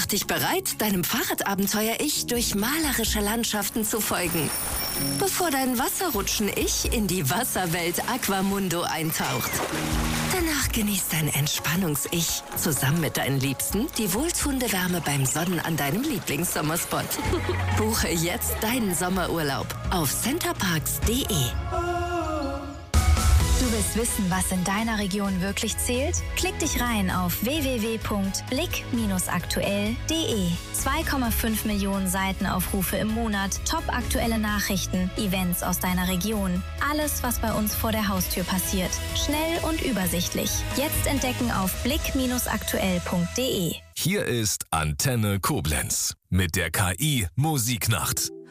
Mach dich bereit, deinem Fahrradabenteuer-Ich durch malerische Landschaften zu folgen, bevor dein Wasserrutschen-Ich in die Wasserwelt Aquamundo eintaucht. Danach genießt dein Entspannungs-Ich zusammen mit deinen Liebsten die wohltuende Wärme beim Sonnen an deinem Lieblingssommerspot. Buche jetzt deinen Sommerurlaub auf centerparks.de. Du willst wissen, was in deiner Region wirklich zählt? Klick dich rein auf www.blick-aktuell.de. 2,5 Millionen Seitenaufrufe im Monat, top-aktuelle Nachrichten, Events aus deiner Region. Alles, was bei uns vor der Haustür passiert. Schnell und übersichtlich. Jetzt entdecken auf blick-aktuell.de. Hier ist Antenne Koblenz mit der KI Musiknacht.